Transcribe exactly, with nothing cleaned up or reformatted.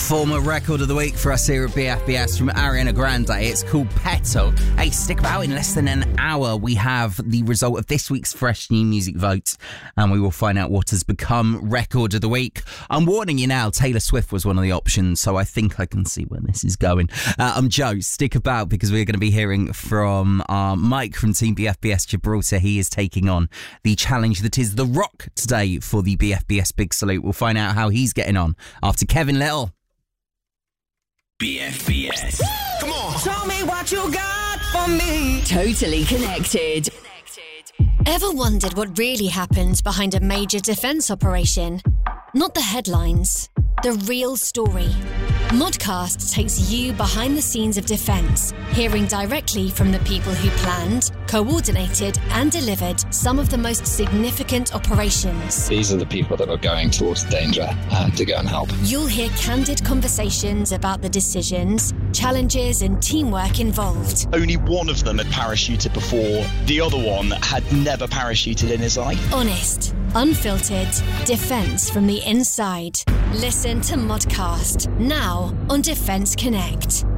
Former record of the week for us here at B F B S from Ariana Grande. It's called Petal. Hey, stick about. In less than an hour, we have the result of this week's Fresh New Music votes, and we will find out what has become record of the week. I'm warning you now, Taylor Swift was one of the options, so I think I can see where this is going. Uh, I'm Joe. Stick about because we're going to be hearing from uh, Mike from Team B F B S Gibraltar. He is taking on the challenge that is The Rock today for the B F B S Big Salute. We'll find out how he's getting on after Kevin Little. B F B S. Come on. Show me what you got for me. Totally connected. Ever wondered what really happens behind a major defence operation? Not the headlines, the real story. Modcast takes you behind the scenes of defence, hearing directly from the people who planned, coordinated and delivered some of the most significant operations. These are the people that are going towards danger uh, to go and help. You'll hear candid conversations about the decisions, challenges and teamwork involved. Only one of them had parachuted before. The other one had never parachuted in his life. Honest, unfiltered, defence from the inside. Listen to Modcast now on Defence Connect.